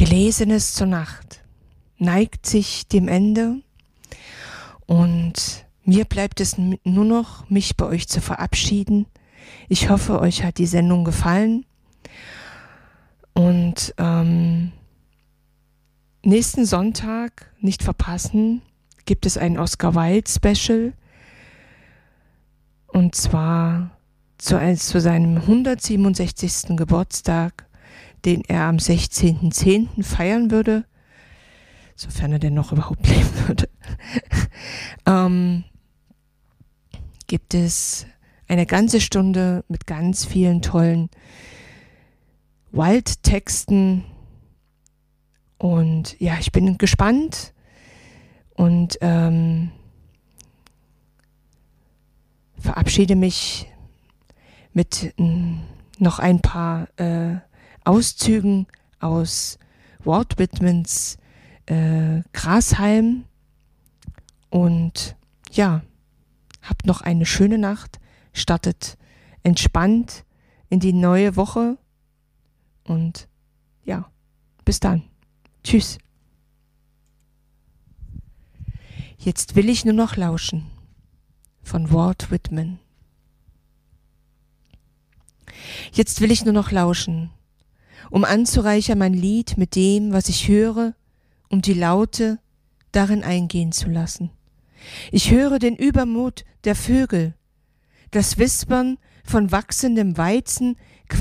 Gelesenes zur Nacht neigt sich dem Ende und mir bleibt es nur noch, mich bei euch zu verabschieden. Ich hoffe, euch hat die Sendung gefallen und nächsten Sonntag, nicht verpassen, gibt es ein Oscar Wilde Special und zwar zu seinem 167. Geburtstag, den er am 16.10. feiern würde, sofern er denn noch überhaupt leben würde, gibt es eine ganze Stunde mit ganz vielen tollen Wilde-Texten. Und ja, ich bin gespannt und verabschiede mich mit noch ein paar Auszügen aus Walt Whitmans Grashalm. Und ja, habt noch eine schöne Nacht, startet entspannt in die neue Woche und ja, bis dann. Tschüss. Jetzt will ich nur noch lauschen von Walt Whitman. Jetzt will ich nur noch lauschen, um anzureichern mein Lied mit dem, was ich höre, um die Laute darin eingehen zu lassen. Ich höre den Übermut der Vögel, das Wispern von wachsendem Weizen